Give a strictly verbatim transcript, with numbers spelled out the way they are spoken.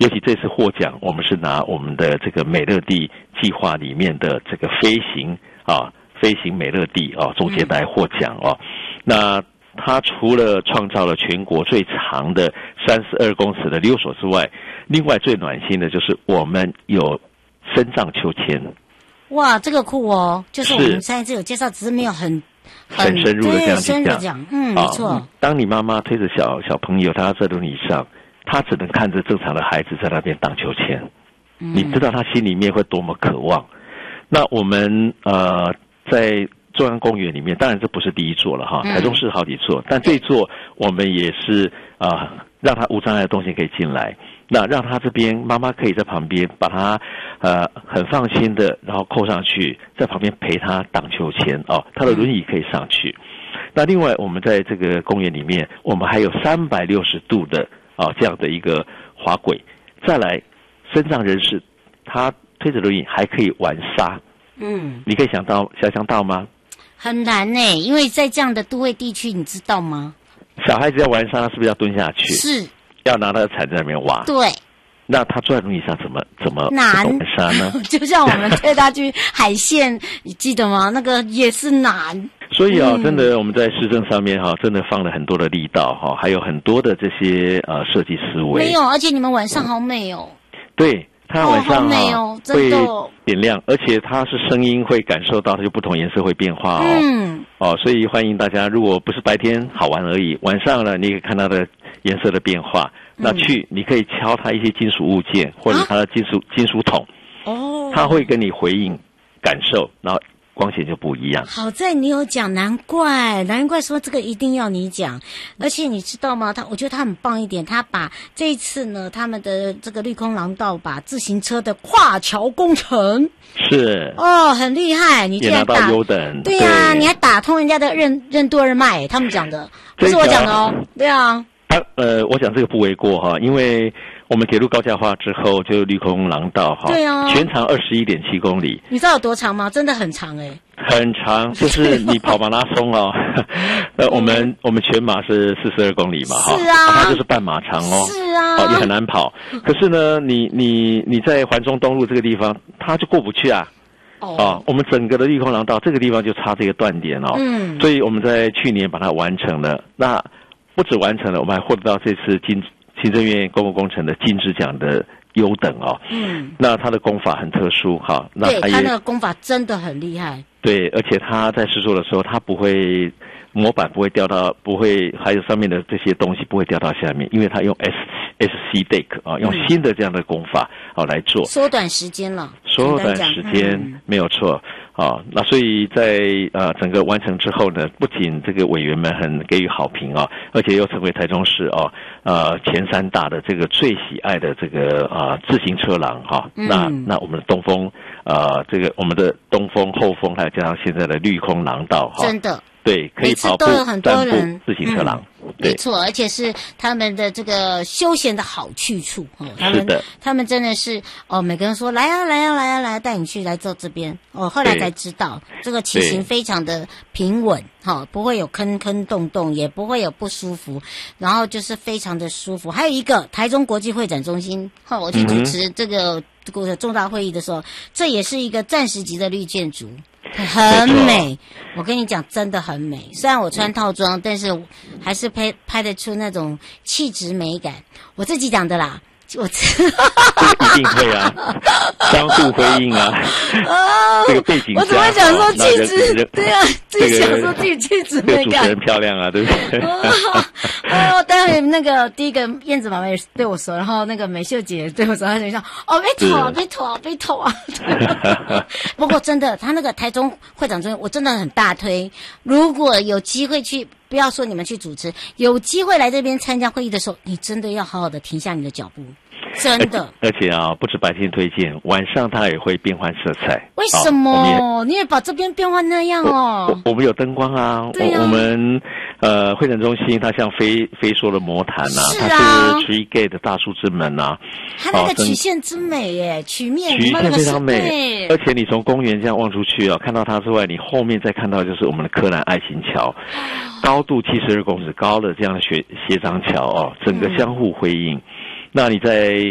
尤其这次获奖，我们是拿我们的这个美乐地计划里面的这个飞行啊，飞行美乐地啊中间来获奖哦。嗯、那它除了创造了全国最长的三十二公尺的溜索之外，另外最暖心的就是我们有深藏秋千。 哇，这个酷哦！就是我们上一次有介绍，只是没有很很, 很深入的这样深入讲，嗯，没错、哦。 当你妈妈推着小小朋友，他在轮椅上，他只能看着正常的孩子在那边荡秋千，嗯、你知道他心里面会多么渴望。那我们呃在中央公园里面，当然这不是第一座了哈，台中市好几座，嗯、但这一座我们也是啊、呃，让他无障碍的东西可以进来。那让他这边妈妈可以在旁边把他呃很放心的，然后扣上去，在旁边陪他荡秋千哦，他的轮椅可以上去。那另外我们在这个公园里面，我们还有三百六十度的啊、哦、这样的一个滑轨。再来，身障人士他推着轮椅还可以玩沙，嗯，你可以想到想象到吗？ 很难呢，因为在这样的都会地区，你知道吗？ 小孩子要玩沙，是不是要蹲下去？ 是。 要拿他的铲在那边挖， 对， 那他坐在轮椅上怎么怎么难玩沙呢？ 就像我们推他去海线，你记得吗？那个也是难。 所以啊，嗯、真的我们在施政上面哈、啊，真的放了很多的力道哈、啊，还有很多的这些呃设计思维。 没有，而且你们晚上好美哦。 对。它晚上哈、啊哦、 会点亮，而且它是声音会感受到它就不同颜色会变化哦。嗯。哦，所以欢迎大家，如果不是白天好玩而已，晚上呢你可以看它的颜色的变化。嗯、那去你可以敲它一些金属物件或者它的金属、啊、金属桶。哦。它会跟你回应感受，然后光线就不一样。 好在你有讲，难怪难怪说这个一定要你讲。而且你知道吗？他我觉得他很棒一点，他把这一次呢，他们的这个绿空廊道把自行车的跨桥工程是哦，很厉害。你竟然打也拿到优等， 对呀、啊，你还打通人家的任任督二脉，他们讲的不是我讲的哦。对啊， 啊呃，我讲这个不为过哈，因为我们铁路高架化之后，就绿空廊道哈， 对啊， 全长二十一点七公里。 你知道有多长吗？真的很长哎、欸， 很长，就是你跑马拉松哦。呃，我们我们全马是四十二公里嘛，哈， 是啊， 它就是半马长哦， 是啊， 哦，也很难跑。可是呢，你你你在环中东路这个地方，它就过不去啊。哦，啊，我们整个的绿空廊道这个地方就差这个断点哦，嗯，所以我们在去年把它完成了。那不止完成了，我们还获得到这次金行政院公共工程的金质奖的优等哦。嗯，那他的工法很特殊哈，那对他那个工法真的很厉害。 对，而且他在施作的时候，他不会模板不会掉到，不会还有上面的这些东西不会掉到下面，因为他用 S S C deck 啊，用新的这样的工法啊来做， 缩短时间了， 缩短时间、嗯、没有错。啊，那所以在呃整个完成之后呢，不仅这个委员们很给予好评啊，而且又成为台中市啊呃前三大的这个最喜爱的这个啊、呃、自行车廊哈、啊嗯。那那我们的东风呃这个我们的东风后风还有加上现在的绿空廊道哈、啊， 真的。 对，可以跑步、 都有很多人自行车廊、 嗯，没错，而且是他们的这个休闲的好去处哦。他们是的， 他们真的是哦，每个人说来啊来啊来啊来啊，带你去来走这边哦。后来才知道，这个骑行非常的平稳，哈、哦，不会有坑坑洞洞，也不会有不舒服，然后就是非常的舒服。还有一个台中国际会展中心，哈、哦，我去主持这个、嗯、这个重大会议的时候，这也是一个暂时级的绿建筑。很美，我跟你讲，真的很美。虽然我穿套装，但是还是拍拍得出那种气质美感。我自己讲的啦，我一定会啊，相互辉映啊。啊，这个背景下， 我怎么会讲说气质？对啊，自己想说自己气质美感。 这个主持人漂亮啊，对不对？ 哦，待会那个第一个燕子妈妈也对我说，然后那个美秀姐对我说，她就说哦，被偷啊，被偷啊，被偷啊。不过真的，他那个台中会长中心，我真的很大推。如果有机会去，不要说你们去主持，有机会来这边参加会议的时候，你真的要好好的停下你的脚步。真的， 而且啊，不止白天推荐，晚上它也会变换色彩。 为什么？哦、你也把这边变换那样哦？ 我, 我, 我们有灯光啊， 对啊我我们呃会展中心它像飞飞梭的魔毯啊， 是啊它是 Tree Gate 的大树之门啊， 它那个曲线之美耶，曲面曲线非常美，而且你从公园这样望出去啊，看到它之外，你后面再看到就是我们的柯南爱心桥，高度七十二公尺高的这样的斜斜张桥哦，整个相互辉映。嗯那你在